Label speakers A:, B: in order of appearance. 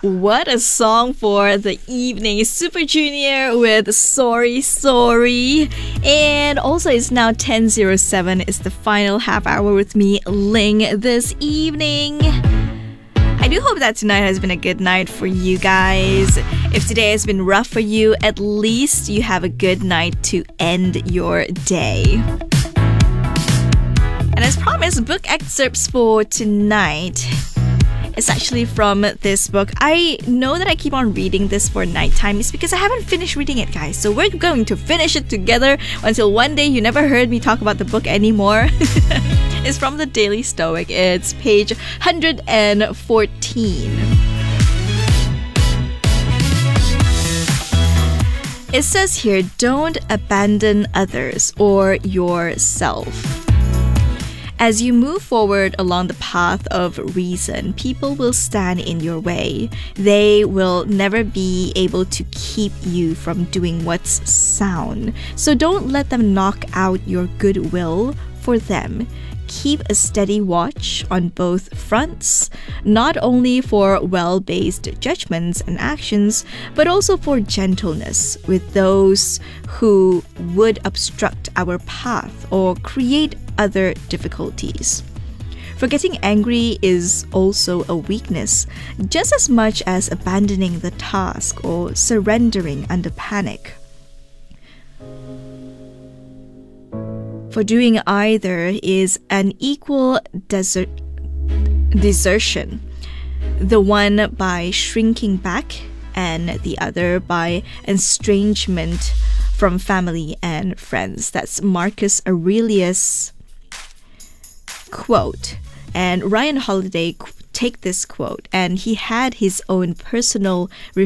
A: What a song for the evening. Super Junior with Sorry Sorry. And also it's now 10:07. It's the final half hour with me, Ling, this evening. I do hope that tonight has been a good night for you guys. If today has been rough for you, at least you have a good night to end your day. And as promised, book excerpts for tonight. It's actually from this book. I know that I keep on reading this for nighttime. It's because I haven't finished reading it, guys. So we're going to finish it together until one day you never heard me talk about the book anymore. It's from the Daily Stoic. It's page 114. It says here, don't abandon others or yourself. As you move forward along the path of reason, people will stand in your way. They will never be able to keep you from doing what's sound. So don't let them knock out your goodwill for them. Keep a steady watch on both fronts, not only for well-based judgments and actions, but also for gentleness with those who would obstruct our path or create other difficulties. For getting angry is also a weakness, just as much as abandoning the task or surrendering under panic. For doing either is an equal desertion, the one by shrinking back and the other by estrangement from family and friends. That's Marcus Aurelius' quote. And Ryan Holiday take this quote, and he had his own personal